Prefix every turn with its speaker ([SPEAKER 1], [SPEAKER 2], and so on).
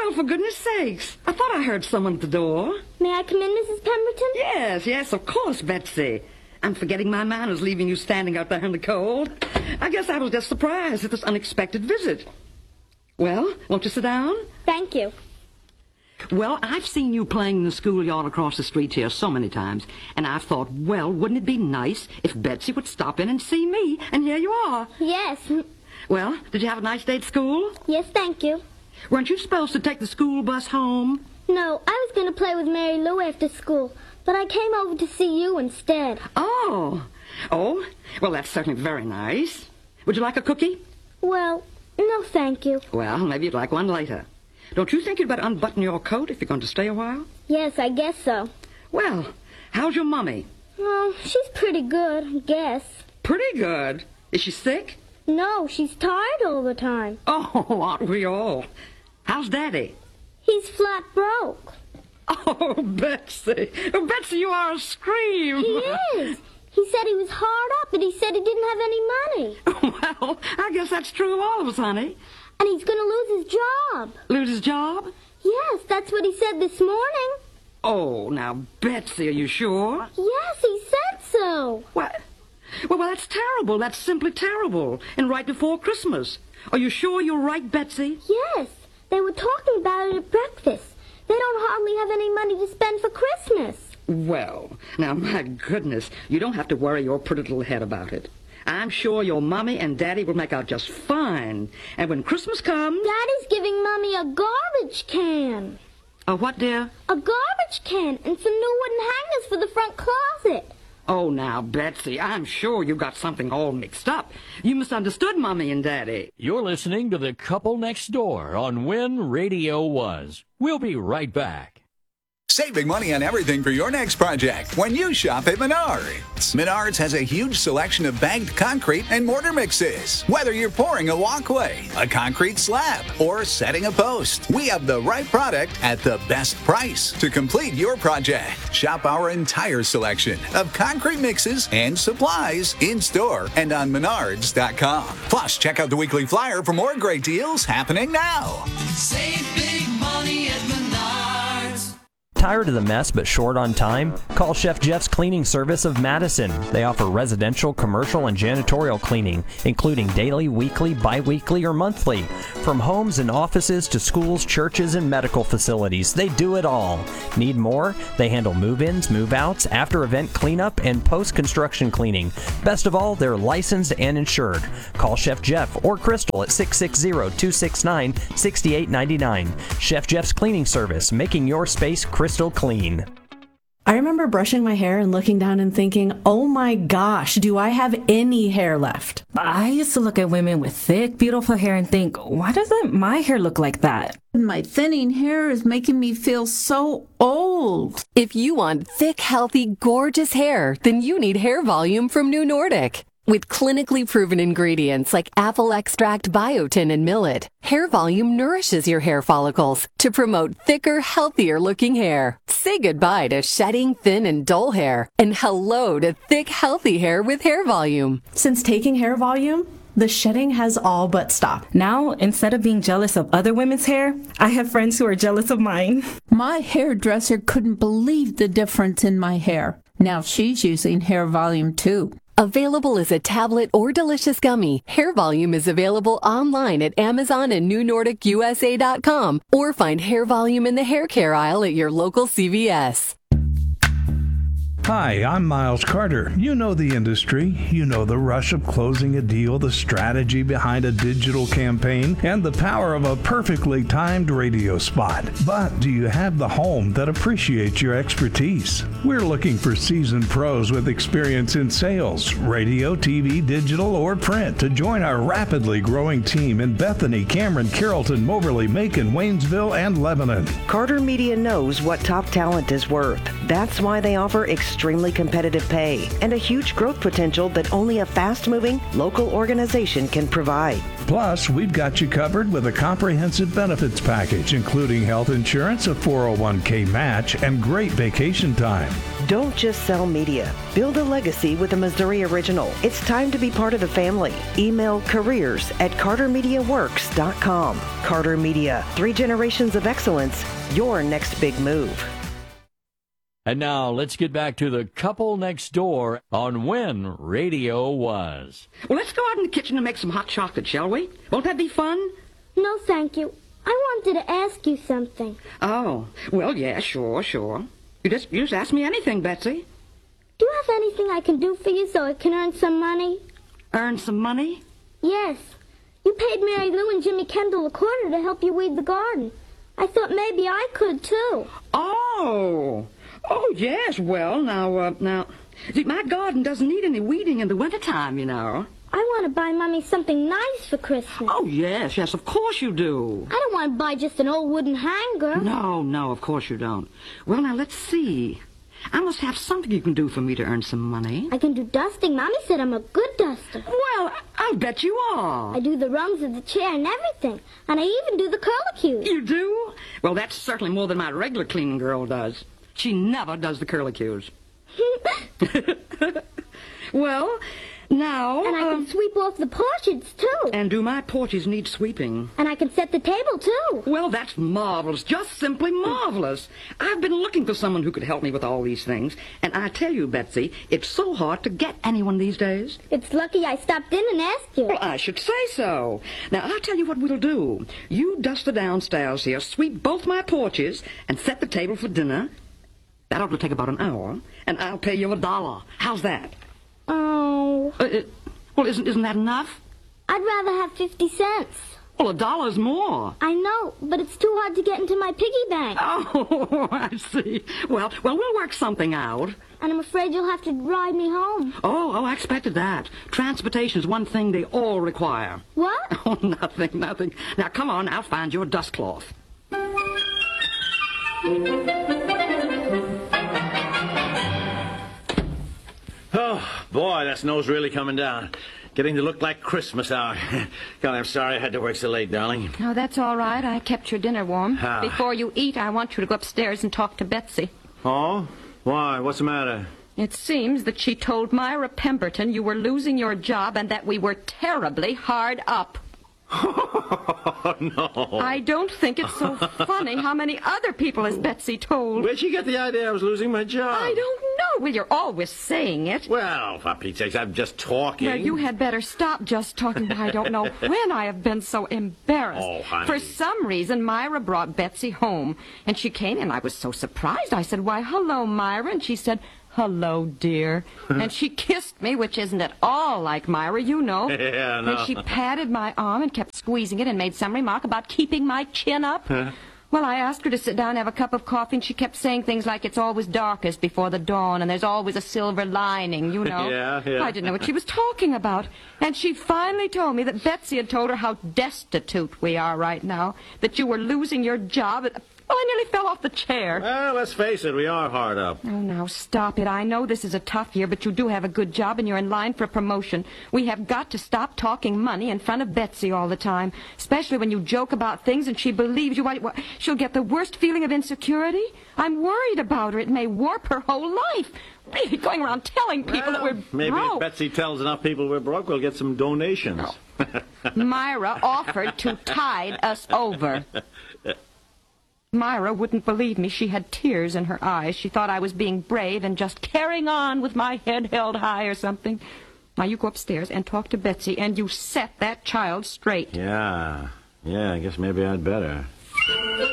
[SPEAKER 1] Well, for goodness sakes. I thought I heard someone at the door.
[SPEAKER 2] May I come in, Mrs. Pemberton?
[SPEAKER 1] Yes, of course, Betsy. I'm forgetting my manners, leaving you standing out there in the cold. I guess I was just surprised at this unexpected visit. Well, won't you sit down?
[SPEAKER 2] Thank you.
[SPEAKER 1] Well, I've seen you playing in the schoolyard across the street here so many times, and I've thought, well, wouldn't it be nice if Betsy would stop in and see me? And here you are.
[SPEAKER 2] Yes.
[SPEAKER 1] Well, did you have a nice day at school?
[SPEAKER 2] Yes, thank you.
[SPEAKER 1] Weren't you supposed to take the school bus home?
[SPEAKER 2] No, I was going to play with Mary Lou after school, but I came over to see you instead.
[SPEAKER 1] Oh, well, that's certainly very nice. Would you like a cookie?
[SPEAKER 2] Well, no, thank you.
[SPEAKER 1] Well, maybe you'd like one later. Don't you think you'd better unbutton your coat if you're going to stay a while?
[SPEAKER 2] Yes, I guess so.
[SPEAKER 1] Well, how's your mummy?
[SPEAKER 2] Oh, she's pretty good, I guess.
[SPEAKER 1] Pretty good? Is she sick?
[SPEAKER 2] No, she's tired all the time.
[SPEAKER 1] Oh, aren't we all? How's Daddy?
[SPEAKER 2] He's flat broke.
[SPEAKER 1] Oh, Betsy. Oh, Betsy, you are a scream.
[SPEAKER 2] He is. He said he was hard up, and he said he didn't have any money.
[SPEAKER 1] Well, I guess that's true of all of us, honey.
[SPEAKER 2] And he's going to lose his job.
[SPEAKER 1] Lose his job?
[SPEAKER 2] Yes, that's what he said this morning.
[SPEAKER 1] Oh, now, Betsy, are you sure?
[SPEAKER 2] Yes, he said so.
[SPEAKER 1] What? Well, that's terrible. That's simply terrible. And right before Christmas. Are you sure you're right, Betsy?
[SPEAKER 2] Yes, they were talking about it at breakfast. They don't hardly have any money to spend for Christmas.
[SPEAKER 1] Well, now, my goodness, you don't have to worry your pretty little head about it. I'm sure your Mommy and Daddy will make out just fine. And when Christmas comes...
[SPEAKER 2] Daddy's giving Mommy a garbage can.
[SPEAKER 1] A what, dear?
[SPEAKER 2] A garbage can and some new wooden hangers for the front closet.
[SPEAKER 1] Oh, now, Betsy, I'm sure you got something all mixed up. You misunderstood Mommy and Daddy.
[SPEAKER 3] You're listening to The Couple Next Door on When Radio Was. We'll be right back.
[SPEAKER 4] Saving money on everything for your next project when you shop at Menards. Menards has a huge selection of bagged concrete and mortar mixes. Whether you're pouring a walkway, a concrete slab, or setting a post, we have the right product at the best price to complete your project. Shop our entire selection of concrete mixes and supplies in-store and on Menards.com. Plus, check out the weekly flyer for more great deals happening now.
[SPEAKER 5] Save big money at Menards.
[SPEAKER 6] Tired of the mess but short on time? Call Chef Jeff's Cleaning Service of Madison. They offer residential, commercial, and janitorial cleaning, including daily, weekly, bi-weekly, or monthly. From homes and offices to schools, churches, and medical facilities, they do it all. Need more? They handle move-ins, move-outs, after-event cleanup, and post-construction cleaning. Best of all, they're licensed and insured. Call Chef Jeff or Crystal at 660-269-6899. Chef Jeff's Cleaning Service, making your space crystal clean.
[SPEAKER 7] I remember brushing my hair and looking down and thinking, oh my gosh, do I have any hair left?
[SPEAKER 8] I used to look at women with thick, beautiful hair and think, why doesn't my hair look like that?
[SPEAKER 9] My thinning hair is making me feel so old.
[SPEAKER 10] If you want thick, healthy, gorgeous hair, then you need Hair Volume from New Nordic. With clinically proven ingredients like apple extract, biotin, and millet, Hair Volume nourishes your hair follicles to promote thicker, healthier-looking hair. Say goodbye to shedding, thin, and dull hair, and hello to thick, healthy hair with Hair Volume.
[SPEAKER 7] Since taking Hair Volume, the shedding has all but stopped.
[SPEAKER 8] Now, instead of being jealous of other women's hair, I have friends who are jealous of mine.
[SPEAKER 9] My hairdresser couldn't believe the difference in my hair. Now she's using Hair Volume too.
[SPEAKER 10] Available as a tablet or delicious gummy, Hair Volume is available online at Amazon and NewNordicUSA.com, or find Hair Volume in the hair care aisle at your local CVS.
[SPEAKER 11] Hi, I'm Miles Carter. You know the industry. You know the rush of closing a deal, the strategy behind a digital campaign, and the power of a perfectly timed radio spot. But do you have the home that appreciates your expertise? We're looking for seasoned pros with experience in sales, radio, TV, digital, or print to join our rapidly growing team in Bethany, Cameron, Carrollton, Moberly, Macon, Waynesville, and Lebanon.
[SPEAKER 12] Carter Media knows what top talent is worth. That's why they offer extremely competitive pay and a huge growth potential that only a fast-moving local organization can provide.
[SPEAKER 11] Plus, we've got you covered with a comprehensive benefits package, including health insurance, a 401k match, and great vacation time.
[SPEAKER 12] Don't just sell media. Build a legacy with a Missouri original. It's time to be part of the family. Email careers@cartermediaworks.com. Carter Media, 3 generations of excellence, your next big move.
[SPEAKER 3] And now let's get back to the couple next door on When Radio Was.
[SPEAKER 1] Well, let's go out in the kitchen and make some hot chocolate, shall we? Won't that be fun?
[SPEAKER 2] No, thank you. I wanted to ask you something.
[SPEAKER 1] Oh, well, yeah, sure. You just ask me anything, Betsy.
[SPEAKER 2] Do you have anything I can do for you so I can earn some money?
[SPEAKER 1] Earn some money?
[SPEAKER 2] Yes. You paid Mary Lou and Jimmy Kendall a quarter to help you weed the garden. I thought maybe I could, too.
[SPEAKER 1] Oh, yes. Well, now, see, my garden doesn't need any weeding in the wintertime, you know.
[SPEAKER 2] I want to buy Mommy something nice for Christmas.
[SPEAKER 1] Oh, yes, of course you do.
[SPEAKER 2] I don't want to buy just an old wooden hanger.
[SPEAKER 1] No, of course you don't. Well, now, let's see. I must have something you can do for me to earn some money.
[SPEAKER 2] I can do dusting. Mommy said I'm a good duster.
[SPEAKER 1] Well, I'll bet you are.
[SPEAKER 2] I do the rungs of the chair and everything. And I even do the curlicues.
[SPEAKER 1] You do? Well, that's certainly more than my regular cleaning girl does. She never does the curlicues. Well, now...
[SPEAKER 2] And I can sweep off the porches, too.
[SPEAKER 1] And do my porches need sweeping?
[SPEAKER 2] And I can set the table, too.
[SPEAKER 1] Well, that's marvelous. Just simply marvelous. I've been looking for someone who could help me with all these things. And I tell you, Betsy, it's so hard to get anyone these days.
[SPEAKER 2] It's lucky I stopped in and asked you.
[SPEAKER 1] Well, I should say so. Now, I'll tell you what we'll do. You dust the downstairs here, sweep both my porches, and set the table for dinner. That ought to take about an hour. And I'll pay you $1. How's that?
[SPEAKER 2] Oh.
[SPEAKER 1] Well, isn't that enough?
[SPEAKER 2] I'd rather have 50 cents.
[SPEAKER 1] Well, $1's more.
[SPEAKER 2] I know, but it's too hard to get into my piggy bank.
[SPEAKER 1] Oh, I see. Well, we'll work something out.
[SPEAKER 2] And I'm afraid you'll have to ride me home.
[SPEAKER 1] Oh, I expected that. Transportation's one thing they all require.
[SPEAKER 2] What?
[SPEAKER 1] Oh, nothing. Now, come on, I'll find you a dust cloth.
[SPEAKER 13] Oh, boy, that snow's really coming down. Getting to look like Christmas hour. God, I'm sorry I had to work so late, darling.
[SPEAKER 14] Oh, that's all right. I kept your dinner warm.
[SPEAKER 13] How?
[SPEAKER 14] Before you eat, I want you to go upstairs and talk to Betsy.
[SPEAKER 13] Oh? Why? What's the matter?
[SPEAKER 14] It seems that she told Myra Pemberton you were losing your job and that we were terribly hard up.
[SPEAKER 13] Oh, no.
[SPEAKER 14] I don't think it's so funny how many other people has Betsy told.
[SPEAKER 13] Where'd she get the idea I was losing my job?
[SPEAKER 14] I don't know. Well, you're always saying it.
[SPEAKER 13] Well, for Pete's sake, I'm just talking.
[SPEAKER 14] Well, you had better stop just talking. I don't know when I have been so embarrassed.
[SPEAKER 13] Oh, honey.
[SPEAKER 14] For some reason, Myra brought Betsy home, and she came in. I was so surprised. I said, "Why, hello, Myra," and she said, "Hello, dear." And she kissed me, which isn't at all like Myra, you know.
[SPEAKER 13] Yeah, no.
[SPEAKER 14] And she patted my arm and kept squeezing it and made some remark about keeping my chin up. Well, I asked her to sit down and have a cup of coffee, and she kept saying things like it's always darkest before the dawn, and there's always a silver lining, you know.
[SPEAKER 13] Yeah.
[SPEAKER 14] I didn't know what she was talking about. And she finally told me that Betsy had told her how destitute we are right now, that you were losing your job. Well, I nearly fell off the chair.
[SPEAKER 13] Well, let's face it, we are hard up.
[SPEAKER 14] Oh, now, stop it. I know this is a tough year, but you do have a good job, and you're in line for a promotion. We have got to stop talking money in front of Betsy all the time, especially when you joke about things and she believes you. She'll get the worst feeling of insecurity. I'm worried about her. It may warp her whole life. Really, going around telling people that we're broke.
[SPEAKER 13] Maybe if Betsy tells enough people we're broke, we'll get some donations.
[SPEAKER 14] Myra offered to tide us over. Myra wouldn't believe me. She had tears in her eyes. She thought I was being brave and just carrying on with my head held high or something. Now, you go upstairs and talk to Betsy, and you set that child straight.
[SPEAKER 13] Yeah, I guess maybe I'd better.